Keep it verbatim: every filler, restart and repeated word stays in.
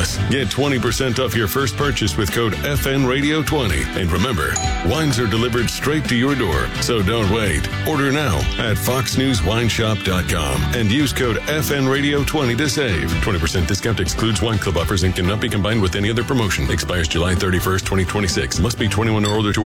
Plus, get twenty percent off your first purchase with code F N Radio twenty. And remember, wines are delivered straight to your door, so don't wait. Order now at fox news wine shop dot com and use code F N Radio twenty to save. twenty percent discount excludes wine club offers and cannot be combined with any other promotion. Expires July thirty-first, twenty twenty-six. Must be twenty-one or older to